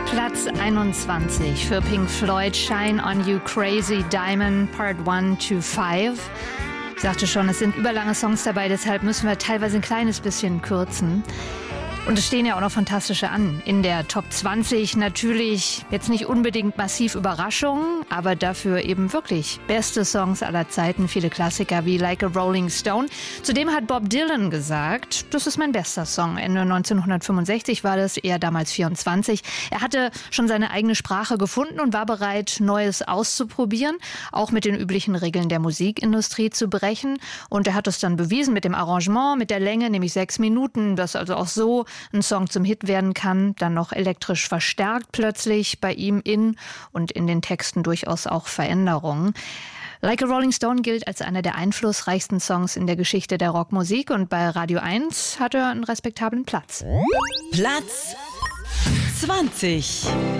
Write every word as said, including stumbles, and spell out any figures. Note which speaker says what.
Speaker 1: Platz einundzwanzig für Pink Floyd, Shine on You Crazy Diamond, Part eins to fünf. Ich sagte schon, es sind überlange Songs dabei, deshalb müssen wir teilweise ein kleines bisschen kürzen. Und es stehen ja auch noch fantastische an. In der Top zwanzig natürlich jetzt nicht unbedingt massiv Überraschungen, aber dafür eben wirklich beste Songs aller Zeiten, viele Klassiker wie Like a Rolling Stone. Zudem hat Bob Dylan gesagt, das ist mein bester Song. Ende neunzehnhundertfünfundsechzig war das, er damals vierundzwanzig. Er hatte schon seine eigene Sprache gefunden und war bereit, Neues auszuprobieren, auch mit den üblichen Regeln der Musikindustrie zu brechen. Und er hat es dann bewiesen mit dem Arrangement, mit der Länge, nämlich sechs Minuten, das also auch so ein Song zum Hit werden kann, dann noch elektrisch verstärkt plötzlich, bei ihm in und in den Texten durchaus auch Veränderungen. Like a Rolling Stone gilt als einer der einflussreichsten Songs in der Geschichte der Rockmusik und bei Radio eins hat er einen respektablen Platz.
Speaker 2: Platz zwanzig.